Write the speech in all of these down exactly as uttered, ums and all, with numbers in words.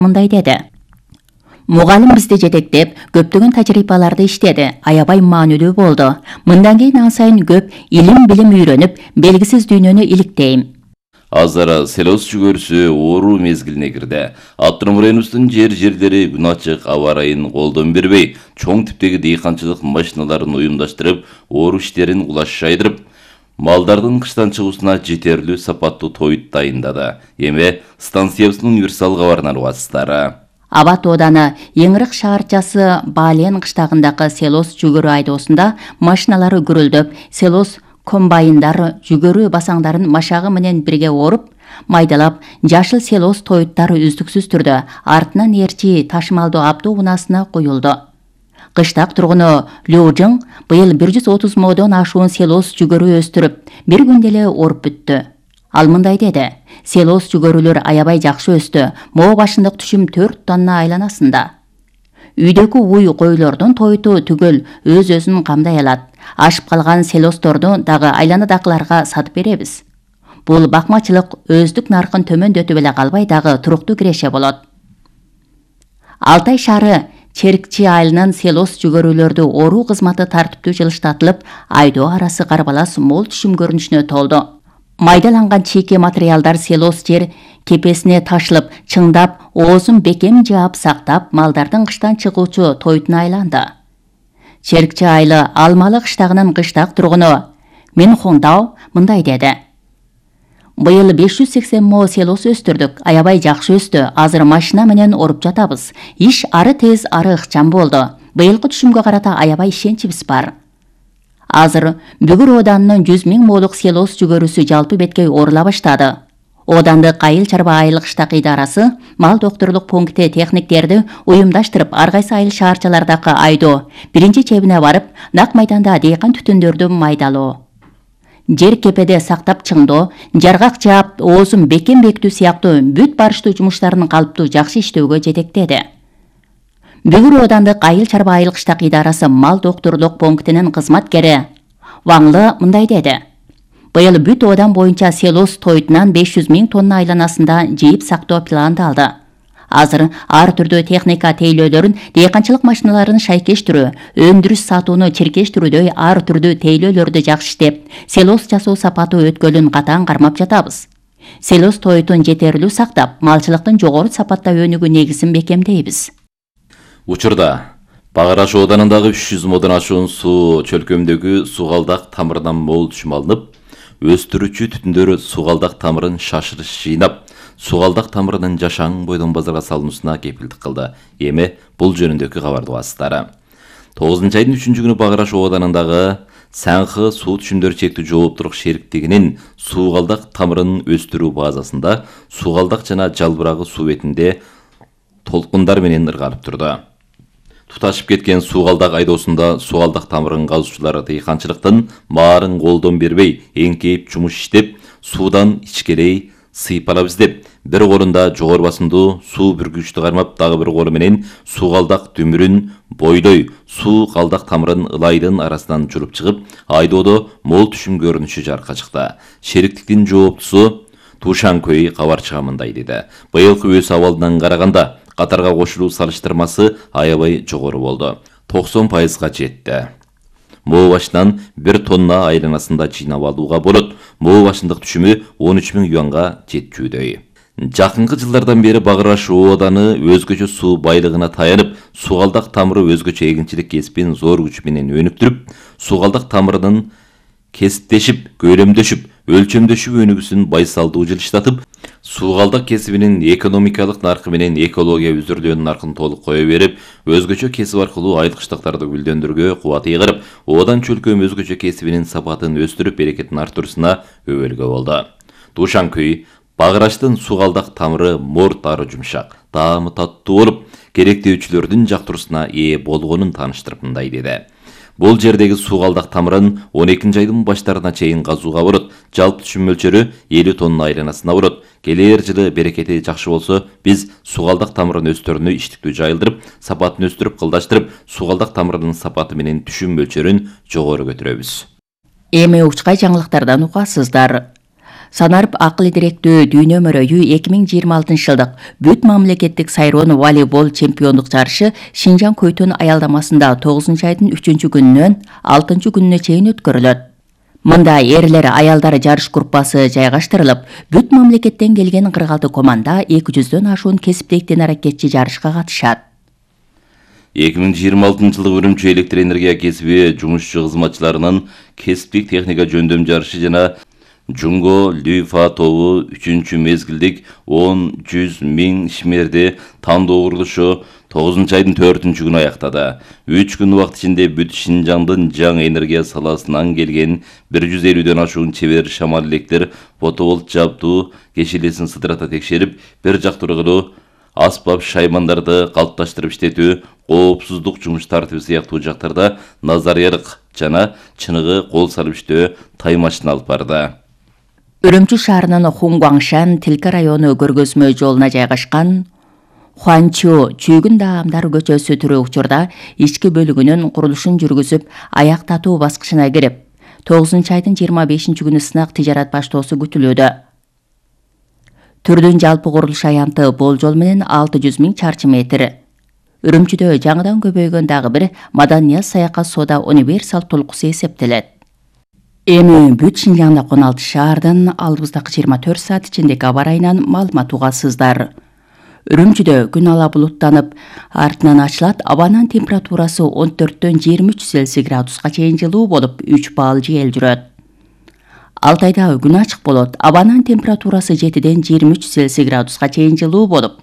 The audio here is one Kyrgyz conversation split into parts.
мындай деди. Мугалим бизди жетектеп, көптөгөн тажрыйбаларды иштеди, аябай маанилүү болду. Мындан кийин ан сайын көп илим билим үйрөнүп, белгисиз дүйнөнү иликтейм. Азыр селос жүгөрүсү оору мезгилине кирди. Абдырмуреновдун жер-жерлери күн ачык аба ырайын колдон бербей, чоң типтеги дыйканчылык машиналарын уюмдаштырып, оору иштерин кулаш жайдырып, малдардын кыштан чыгуусуна жетерлүү сапаттуу тоют дайындады. Эми станциябыздын универсал кабарынан угасыздар. Абат ооданы Еңирик шаарчасы Бален кыштагындагы селос жүгөрү айдоосунда машиналары гүрүлдөп, селос комбайндар жүгөрү басаңдарын машагы менен бирге оруп, майдалап, жашыл селос тоюттары үздүксүз түрдө артынан эрчи ташымалдуу автоунаасына коюлду. Кыштак тургуну Лёжың быйыл бир жүз отуз модон ашуун селос жүгөрү өстүрүп, бир күндө эле оруп бүттү. Ал мындай деди: селос жүгөрүлөр аябай жакшы өстү. Мо башындык түшүм төрт тонна айланасында. Үйдөгү уй койлордун тоюту түгөл өз-өзүн камдай алат. Ашып калган селосторду дагы айланадагыларга сатып беребиз. Бул бакмачылык өздүк наркын төмөндөтүп эле калбай дагы туруктуу киреше болот. Алтай шаары Черкчи айылынын селос жүгөрүлөрдү оруу кызматы тартиптүү жылыштатылып, айдоо арасы карбалас мол түшүм көрүнүшүнө толду. Майдаланган чийки материалдар селос жер кепесине ташылып, чыңдап, оозун бекем жаап сактап, малдардын кыштан чыгуучу тоютуна айланды. Черкчи айылы Алмалы кыштагынын кыштак тургуну Менхоңдау мындай деди: быйыл беш жүз сексен мо селос өстүрдүк, аябай жакшы өстү. Азыр машина менен оруп жатабыз. Иш ары тез, ары ыкчам болду. Быйылкы түшүмгө карата аябай ишеничибиз бар. Азыр Бүгүр Оданынын жүз миң молук селос жүгөрүсү жалпы беткей орула баштады. Одандык айыл чарба айыл кыштак идарасы мал доктурлук пункти техниктерди уюмдаштырып, ар кайсы айыл шаарчалардагы айдоо, биринчи чебине барып, нак майданда дыйкан түтүндөрдү майдалоо, жер кепеде сактап чыңдоо, жаргак жаап, оозун бекем бекитүү сыяктуу бүт барыштуу жумуштарын калыптуу жакшы иштөөгө жетектеди. Бүгүр Одандык айыл чарба айыл кыштак идарасы мал доктурлук пунктинин кызматкери Ваңлы мындай деди: быйыл бүт Одан боюнча селос тоютунан беш жүз миң тонна айланасында жыйып сактоо пландалды. Азыр ар түрдүү техника тейлөөлөрүн, дыйканчылык машиналарын шайкештирүү, өндүрүш сатууну чиркештирүүдөй ар түрдүү тейлөөлөрдү жакшы иштеп, селос жасоо сапаты өткөлүн катаң кармап жатабыз. Селос тоютун жетерлүү сактап, малчылыктын жогору сапатта өнүгүү негизин бекемдейбиз. Учурда Багыраш Оданындагы үч жүз модон ашуун суу чөлкөмдөгү сугалдак тамырынан мол түшүм алынып, өстүрүүчү түтүндөр сугалдак тамырын шашырыш жыйнап, сугалдак тамырынын жашаң бойдон базарга салынуусуна кепилдик кылды. Эми бул жөнүндөгү кабарды угасыздар. тогузунчу айдын үчүнчү күнү Багыраш Оданындагы Саңхы суу түшүмдөр чектүү жооптуулук шериктигинин сугалдак тамырын өстүрүү базасында сугалдак жана жалбырагы суу бетинде толкундар менен ырганып турду. Туташып кеткен сугалдак айдоосунда сугалдак тамырын казуучулар дыйканчылыктын маарын колдон бербей, эңкейип жумуш иштеп, суудан ичкерей сыйпалап издеп, бир колунда жогору басымдуу суу бүргүчтү кармап, дагы бир колу менен сугалдак дүмүрүн бойлой суу калдак тамырын ылайдын арасынан журуп чыгып, айдоодо мол түшүм көрүнүшү жаркка чыкты. Шериктиктин жооптусу Тушан Көй кабарчыга мындай деди: быйылкы өсүү абалынан караганда катарга кошулуу салыштырмасы аябай жогору болду. токсон пайызга жетти. Моо башынан бир тонна айланасында жыйнап алууга болот. Моо башындык түшүмү он үч миң юанга жетчүдөй. Жакынкы жылдардан бери Багыраш Ооданы өзгөчө суу байлыгына таянып, сугалдак тамыры өзгөчө эгинчилик кесипин зор күч менен өнүктүрүп, сугалдак тамырынын кесиптешип, көйрөмдөшүп, өлчөмдөшүп өнүгүүсүн байсалдуу жылыштатып, сугалдак кесибинин экономикалык наркы менен экология үзүрдүүнүн наркын толук кое берип, өзгөчө кесип аркылуу айыл кыштактарды гүлдөндүрүүгө кубат ийгирип, Одан чөлкөм өзгөчө кесибинин сапатын өстүрүп, берекетин артуусуна өбөлгө болду. Тушан Көй Багыраштын сугалдак тамыры морт ары жумшак, таамы таттуу болуп, керектөөчүлөрдүн жактыруусуна ээ болгонун тааныштырып мындай деди: бул жердеги сугалдак тамырын он экинчи айдын баштарына чейин казууга болот. Жалпы түшүм мөлчөрү элүү тонна айланасына болот. Келер жылы берекети жакшы болсо, биз сугалдак тамырын өстөрүнө иштиктүү жайылдырып, сапатын өстүрүп, кылдаштырып, сугалдак тамырынын сапаты менен түшүм мөлчөрүн жогору көтөрөбүз. Эми учкай жаңылыктардан угасыздар. Санарып акыл директүү дүйнө мөрөйү эки миң жыйырма алтынчы жылдык бүт мамлекеттик сайроон волейбол чемпиондук жарышы Шинжаң Көйтөн аялдамасында тогузунчу айдын үчүнчү күнүнөн алтынчы күнүнө чейин өткөрүлөт. Мында эрлер аялдар жарыш группасы жайгаштырылып, бүт мамлекеттен келген кырк алты команда эки жүздөн ашуун кесиптик тенаракетчи жарышка катышат. эки миң жыйырма алтынчы жылы Үрүмчү электр энергия кесиби жумушчу кызматчыларынын кесиптик техника жөндөм жарышы жана Жунго Люйфа тобу үчүнчү мезгилдик он жүз миң ишмерди тандоо курулушу тогузунчу айдын төртүнчү күнү аяктады. үч күн убакыт ичинде бүт Шинжаңдын жаңы энергия саласынан келген бир жүз элүүдөн ашуун чебер шамал электр фотоволт жабдуу кешелесин сыдырата текшерип, бир жак тургулуу аспап шаймандарды калыпташтырып иштетүү, коопсуздук жумуш тартиби сыяктуу жактарда назарыялык жана чыныгы кол салып иштөө таймашын алып барды. Үрүмчү шаарынын Хунгуаңшан Тилке району көргөзмө жолуна жайгашкан Хуанчу Чүйгүн даамдар көчөсү түрү учурда ички бөлүгүнүн курулушун жүргүзүп, аяктатуу баскычына кирип, тогузунчу айдын жыйырма бешинчи күнү сынак тижарат баштоосу күтүлүүдө. Түрдүн жалпы курулуш аянты болжол менен алты жүз миң чарчы метр. Үрүмчүдө жаңыдан көбөйгөн дагы бир Маданияз саякат соода универсал толкусу эсептелет. Эми бүт Шинжаңда он алты шаардын алыбыздагы жыйырма төрт саат ичиндеги аба ырайынан маалымат угасыздар. Үрүмчүдө күн ала булуттанып, артынан ачылат, абанын температурасы он төрттөн жыйырма үч Цельсий градуска чейин жылуу болуп, үч балл жел жүрөт. Алтайда күн ачык болот, абанын температурасы жетиден жыйырма үч Цельсий градуска чейин жылуу болуп,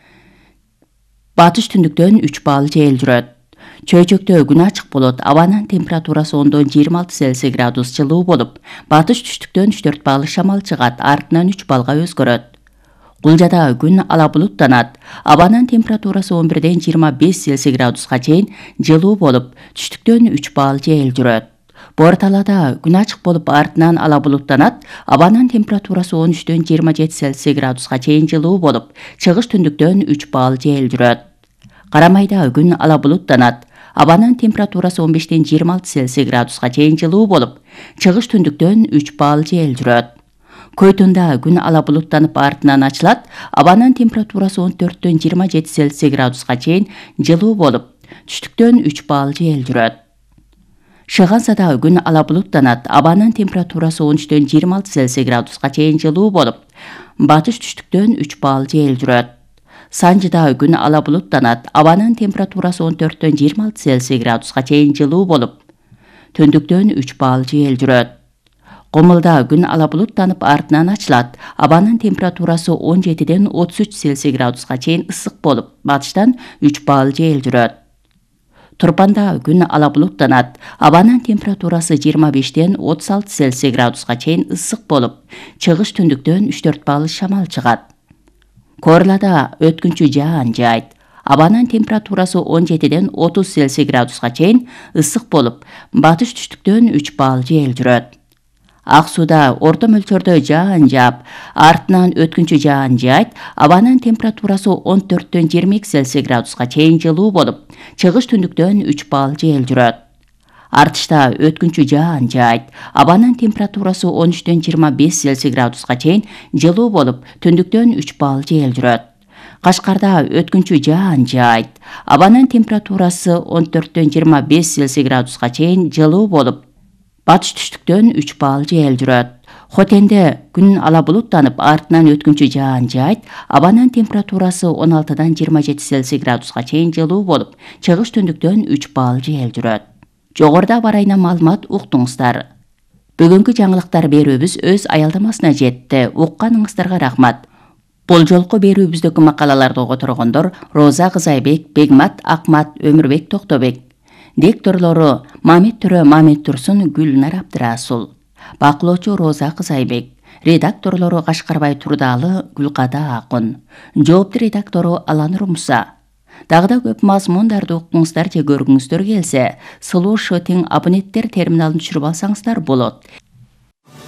батыш түндүктөн үч балл жел жүрөт. Чөйчөктө күн ачык болот, абанын температурасы ондон жыйырма алты Цельсий градус жылуу болуп, батыш түштүктөн үч төрт балл шамал чыгат, артынан үч баллга өзгөрөт. Кулжада күн ала булуттанат, абанын температурасы он бирден жыйырма беш Цельсий градуска чейин жылуу болуп, түштүктөн үч балл жел жүрөт. Борталада күн ачык болуп, артынан ала булуттанат, абанын температурасы он үчтөн жыйырма жети Цельсий градуска чейин жылуу болуп, чыгыш түндүктөн үч балл жел жүрөт. Карамайда күн ала булуттанат, абанын температурасы он бештен жыйырма алты Цельсий градуска чейин жылуу болуп, чыгыш түндүктөн үч балл жел жүрөт. Көйтүндө күн ала булуттанып, артынан ачылат, абанын температурасы он төрттөн жыйырма жети Цельсий градуска чейин жылуу болуп, түштүктөн үч балл жел жүрөт. Шыгансада күн ала булуттанат, абанын температурасы он үчтөн жыйырма алты Цельсий градуска чейин жылуу болуп, батыш түштүктөн үч балл жел жүрөт. Санжыда күн ала булуттанат, абанын температурасы он төрттөн жыйырма алты Цельсий градуска чейин жылуу болуп, түндүктөн үч балл жел жүрөт. Комулда күн ала булуттанып, артынан ачылат, абанын температурасы он жетиден отуз үч Цельсий градуска чейин ысык болуп, батыштан үч балл жел жүрөт. Турпанда күн ала булуттанат, абанын температурасы жыйырма бештен отуз алты Цельсий градуска чейин ысык болуп, чыгыш түндүктөн үч төрт балл шамал чыгат. Корлада өткүнчү жаан жаайт, абанын температурасы он жетиден отуз Цельсий градуска чейин ысык болуп, батыш түштүктөн үч балл жел жүрөт. Ак сууда орто мөлчөрдө жаан жаап, артынан өткүнчү жаан жаайт, абанын температурасы он төрттөн жыйырма эки Цельсий градуска чейин жылуу болуп, чыгыш түндүктөн үч балл жел жүрөт. Артышта өткүнчү жаан жаайт, абанын температурасы он үчтөн жыйырма беш Цельсий градуска чейин жылуу болуп, түндүктөн үч балл жел жүрөт. Кашкарда өткүнчү жаан жаайт, абанын температурасы он төрттөн жыйырма беш Цельсий градуска чейин жылуу болуп, батыш түштүктөн үч балл жел жүрөт. Хотенде күн ала булуттанып, артынан өткүнчү жаан жаайт, абанын температурасы он алтыдан жыйырма жети Цельсий градуска чейин жылуу болуп, чыгыш түндүктөн үч балл жел жүрөт. Жогоруда аба ырайынан маалымат уктуңуздар. Бүгүнкү жаңылыктар берүүбүз өз аялдамасына жетти. Укканыңыздарга рахмат. Бул жолку берүүбүздөгү макалаларды которгондор Роза Кызайбек, Бегмат Акмат, Өмүрбек Токтобек. Дикторлору Мамет Төрө, Мамет Турсун, Гүлнар Абдырасул. Бакылоочу Роза Кызайбек. Редакторлору Кашкарбай Турдалы, Гүлкада Акын. Жоопту редактору Аланур Муса. Дагы да көп мазмундарды укуңуздар же көргүңүздөр келсе, Слушо тең абоненттер терминалын түшүрүп алсаңыздар болот.